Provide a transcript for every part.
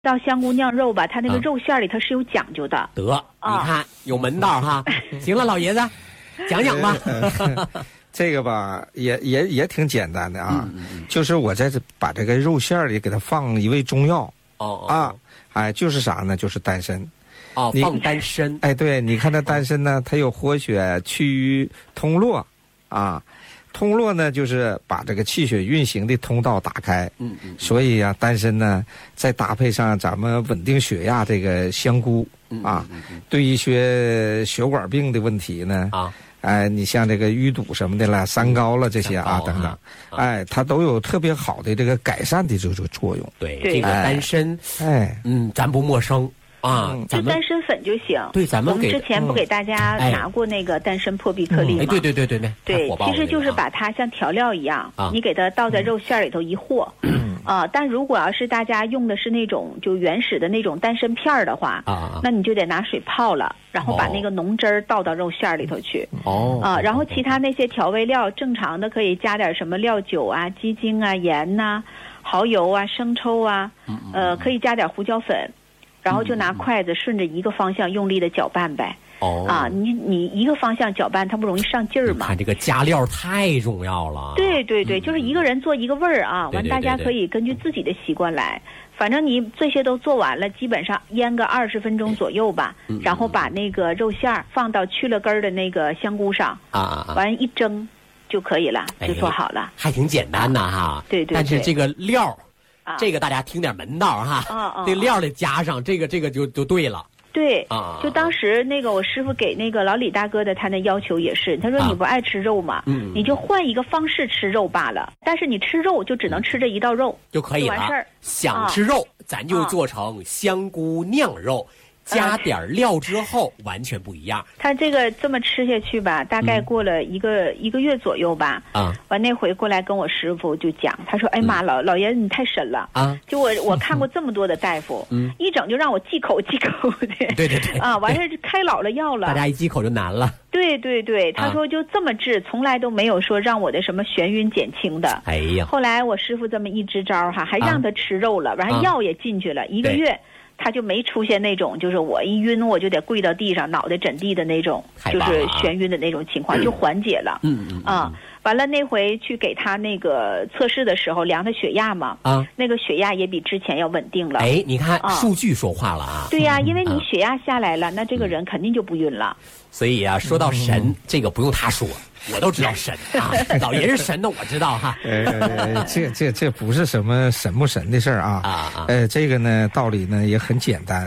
到香菇酿肉吧，它那个肉馅里它是有讲究的。 得，你看有门道哈。行了，老爷子，讲讲吧。 这个吧，也挺简单的啊，就是我在这把这个肉馅里给它放一味中药。就是啥呢？就是丹参。 放丹参。 对，你看它丹参呢，它有活血、祛瘀、通络啊。通络呢，就是把这个气血运行的通道打开。所以啊，丹参呢，再搭配上咱们稳定血压这个香菇对一些血管病的问题呢你像这个淤堵什么的了、三高了这些等等，它都有特别好的这个改善的这个作用。 对，这个丹参，咱不陌生。 就丹参粉就行。 对，咱们之前不给大家拿过那个丹参破壁颗粒吗？ 对， 其实就是把它像调料一样，你给它倒在肉馅里头一和。但如果要是大家用的是那种就原始的那种丹参片的话，那你就得拿水泡了，然后把那个浓汁儿倒到肉馅里头去。然后其他那些调味料，正常的可以加点什么料酒啊、鸡精啊、盐呐、蚝油啊、生抽啊，可以加点胡椒粉。然后就拿筷子顺着一个方向用力的搅拌呗。你一个方向搅拌，它不容易上劲儿吗？ 看这个加料太重要了。 对，就是一个人做一个味儿啊。完，大家可以根据自己的习惯来。反正你这些都做完了，基本上腌个20分钟左右吧。然后把那个肉馅儿放到去了根儿的那个香菇上完一蒸就可以了，就做好了。 还挺简单的哈。 对。 但是这个料。这个大家听点门道哈，这料得加上，这个就对了。 对，就当时那个我师傅给那个老李大哥的，他那要求也是，他说你不爱吃肉嘛，你就换一个方式吃肉罢了。但是你吃肉就只能吃这一道肉就可以了。 完事儿。 想吃肉，咱就做成香菇酿肉。加点料之后完全不一样。 他这个这么吃下去吧，大概过了一个月左右吧。完那回过来跟我师傅就讲，他说：“哎妈，老爷子你太神了就我看过这么多的大夫，一整就让我忌口的。 对完事开老了药了， 大家一忌口就难了。 对，他说就这么治，从来都没有说让我的什么眩晕减轻的。 哎呀， 后来我师傅这么一支招还让他吃肉了，完了药也进去了1个月。他就没出现那种就是我一晕我就得跪到地上脑袋枕地的那种就是眩晕的那种情况就缓解了。完了那回去给他那个测试的时候量他血压嘛那个血压也比之前要稳定了。 你看数据说话了啊。 对呀，因为你血压下来了那这个人肯定就不晕了。 所以说到神这个不用他说我都知道神老爷是神的我知道哈。 这不是什么神不神的事儿这个呢道理呢也很简单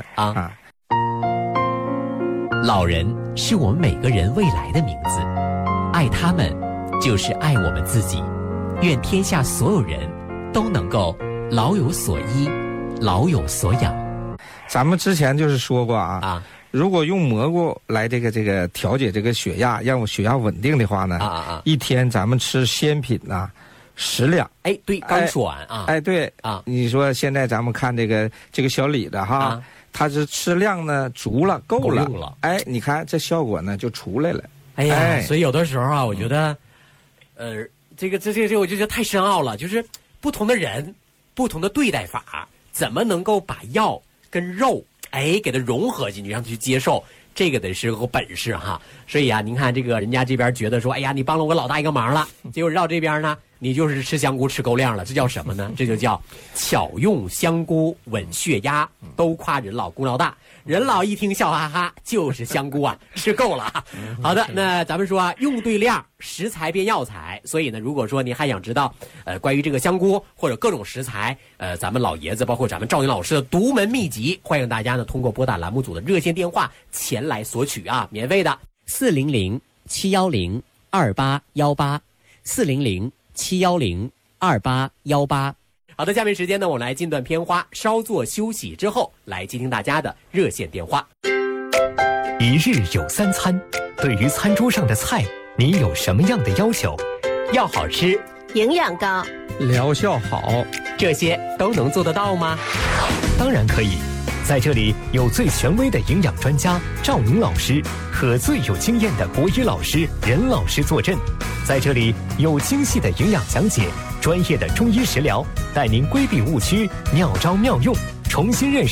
老人是我们每个人未来的名字，爱他们就是爱我们自己。愿天下所有人都能够老有所依，老有所养。 咱们之前就是说过如果用蘑菇来这个调节这个血压，让我血压稳定的话呢一天咱们吃鲜品10两。 对，刚说完对你说现在咱们看这个小李的他是吃量呢足了够了你看这效果呢就出来了。 所以有的时候我觉得这个我就觉得太深奥了，就是不同的人不同的对待法，怎么能够把药跟肉给它融合进去，让它去接受，这个得是个本事哈。所以您看这个人家这边觉得说，哎呀，你帮了我老大一个忙了，结果绕这边呢，你就是吃香菇吃够量了，这叫什么呢？这就叫巧用香菇稳血压，都夸人老功劳大。人老一听笑哈哈，就是香菇吃够了。好的，那咱们说用对量，食材变药材。所以呢，如果说您还想知道关于这个香菇或者各种食材，咱们老爷子包括咱们赵云老师的独门秘籍，欢迎大家呢通过拨打栏目组的热线电话前来索取免费的 400-710-2818，400-710-2818。 好的，下面时间呢，我们来进段片花，稍作休息之后，来接听大家的热线电话。 一日有3餐，对于餐桌上的菜，你有什么样的要求？ 要好吃， 营养高， 疗效好， 这些都能做得到吗？ 当然可以。在这里有最权威的营养专家赵宁老师和最有经验的国医老师任老师坐镇，在这里有精细的营养讲解，专业的中医食疗，带您规避误区，妙招妙用， 重新认识